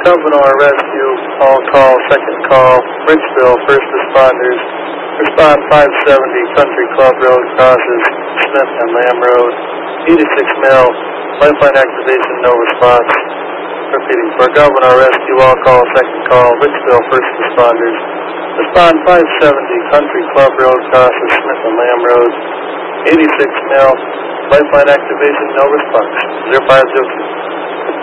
Dumbledore Rescue, all call, second call, Richville, first responders, respond 570 Country Club Road, crosses Smith and Lamb Road, 86 mil, lifeline activation, no response. Repeating, for Dumbledore Rescue, all call, second call, Richville, first responders, respond 570 Country Club Road, crosses Smith and Lamb Road, 86 mil, lifeline activation, no response. 0502.